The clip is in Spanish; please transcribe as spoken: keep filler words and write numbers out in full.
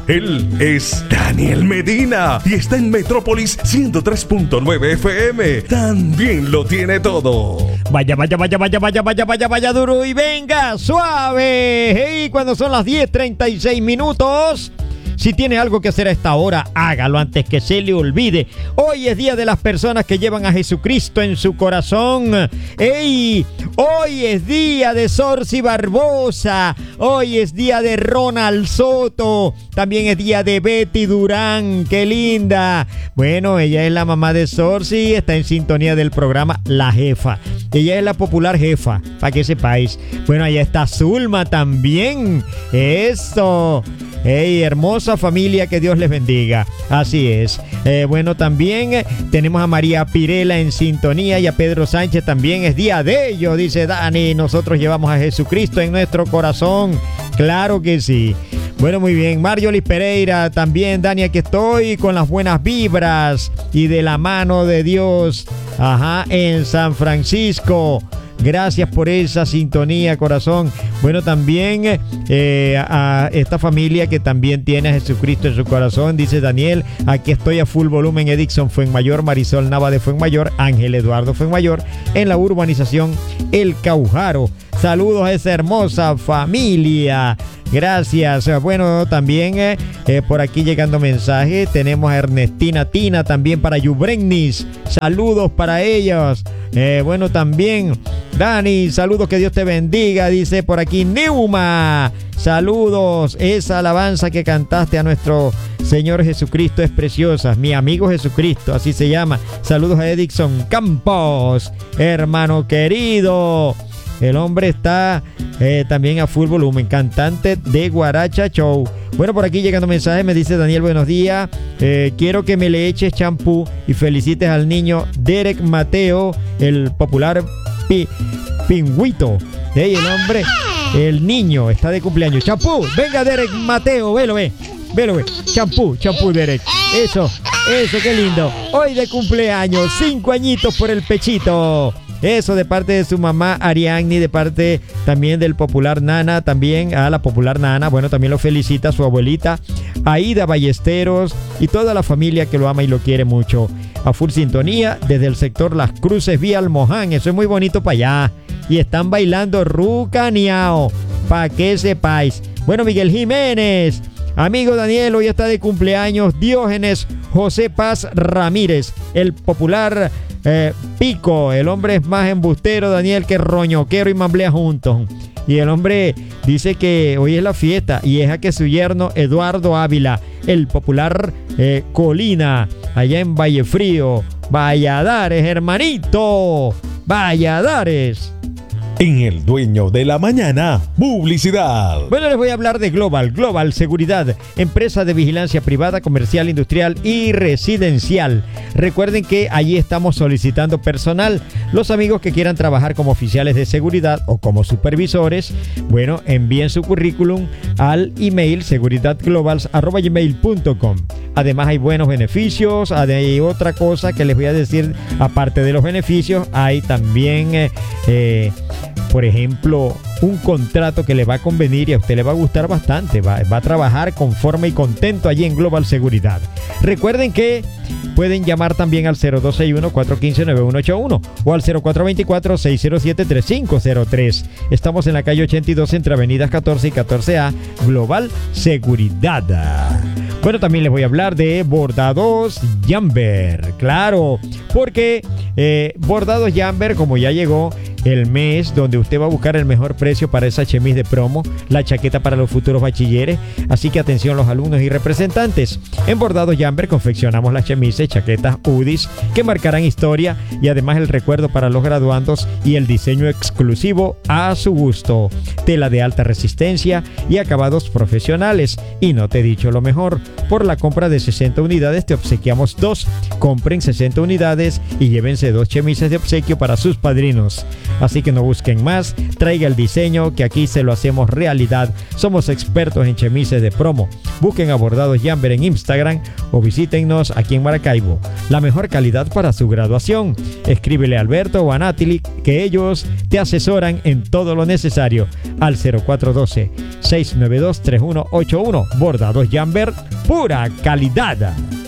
Él es Daniel Medina y está en Metrópolis ciento tres punto nueve F M. También lo tiene todo. Vaya, vaya, vaya, vaya, vaya, vaya, vaya, vaya duro y venga suave. Y cuando son las diez treinta y seis minutos... Si tiene algo que hacer a esta hora, hágalo antes que se le olvide. Hoy es día de las personas que llevan a Jesucristo en su corazón. ¡Ey! Hoy es día de Sorcy Barbosa. Hoy es día de Ronald Soto. También es día de Betty Durán. ¡Qué linda! Bueno, ella es la mamá de Sorcy. Está en sintonía del programa La Jefa. Ella es la popular jefa, para que sepáis. Bueno, allá está Zulma también. ¡Eso! ¡Hey, hermosa familia! Que Dios les bendiga. Así es. Eh, bueno, también eh, tenemos a María Pirela en sintonía y a Pedro Sánchez también. Es día de ellos, dice Dani. Nosotros llevamos a Jesucristo en nuestro corazón. Claro que sí. Bueno, muy bien. Marjorie Pereira también. Dani, aquí estoy con las buenas vibras y de la mano de Dios. Ajá, en San Francisco. Gracias por esa sintonía, corazón. Bueno, también eh, a esta familia que también tiene a Jesucristo en su corazón, dice Daniel, aquí estoy a full volumen, Edixon Fuenmayor, Marisol Nava de Fuenmayor, Ángel Eduardo Fuenmayor, en la urbanización El Caujaro. Saludos a esa hermosa familia. Gracias. Bueno, también eh, eh, por aquí llegando mensaje, tenemos a Ernestina Tina también para Yubrennis. Saludos para ellos. Eh, bueno, también Dani, saludos, que Dios te bendiga, dice por aquí Neuma. Saludos, esa alabanza que cantaste a nuestro Señor Jesucristo es preciosa. Mi amigo Jesucristo, así se llama. Saludos a Edixon Campos, hermano querido. El hombre está eh, también a full volumen, cantante de Guaracha Show. Bueno, por aquí llegando mensaje, me dice Daniel, buenos días. Eh, quiero que me le eches champú y felicites al niño Derek Mateo, el popular pi, pingüito. Hey, el hombre, el niño está de cumpleaños. Champú, venga Derek Mateo, velo, ve. Velo, ve. Champú, champú Derek. Eso, eso, qué lindo. Hoy de cumpleaños, cinco añitos por el pechito. Eso de parte de su mamá Ariadne, de parte también del popular Nana, también a la popular Nana. Bueno, también lo felicita su abuelita Aida Ballesteros y toda la familia que lo ama y lo quiere mucho. A full sintonía desde el sector Las Cruces vía Almoján. Eso es muy bonito para allá. Y están bailando rucaniao, para que sepáis. Bueno, Miguel Jiménez, amigo Daniel, hoy está de cumpleaños Diógenes José Paz Ramírez, el popular Eh, Pico. El hombre es más embustero, Daniel, que roñoquero y mamblea juntos. Y el hombre dice que hoy es la fiesta y es a que su yerno Eduardo Ávila, el popular eh, Colina, allá en Vallefrío, Valladares, hermanito, Valladares. En El Dueño de la Mañana, publicidad. Bueno, les voy a hablar de Global, Global Seguridad, empresa de vigilancia privada, comercial, industrial y residencial. Recuerden que allí estamos solicitando personal. Los amigos que quieran trabajar como oficiales de seguridad o como supervisores, bueno, envíen su currículum al email seguridadglobals arroba gmail punto com. Además hay buenos beneficios. Hay otra cosa que les voy a decir, aparte de los beneficios, hay también eh, eh, por ejemplo, un contrato que le va a convenir y a usted le va a gustar bastante. Va, va a trabajar conforme y contento allí en Global Seguridad. Recuerden que pueden llamar también al cero dos seis uno, cuatro uno cinco, nueve uno ocho uno o al cero cuatro dos cuatro, seis cero siete, tres cinco cero tres. Estamos en la calle ochenta y dos entre avenidas catorce y catorce A, Global Seguridad. Bueno, también les voy a hablar de Bordados Jamber. Claro, porque eh, Bordados Jamber, como ya llegó el mes donde usted va a buscar el mejor precio para esa chemise de promo, la chaqueta para los futuros bachilleres. Así que atención los alumnos y representantes. En Bordados Jamber confeccionamos las chemises, chaquetas U D Is que marcarán historia y además el recuerdo para los graduandos y el diseño exclusivo a su gusto. Tela de alta resistencia y acabados profesionales. Y no te he dicho lo mejor, por la compra de sesenta unidades te obsequiamos dos. Compren sesenta unidades y llévense dos chemises de obsequio para sus padrinos. Así que no busquen más, traiga el diseño que aquí se lo hacemos realidad. Somos expertos en chemises de promo. Busquen a Bordados Jamber en Instagram o visítennos aquí en Maracaibo. La mejor calidad para su graduación. Escríbele a Alberto o a Natalie que ellos te asesoran en todo lo necesario al cero cuatro uno dos, seis nueve dos, tres uno ocho uno. Bordados Jamber, pura calidad.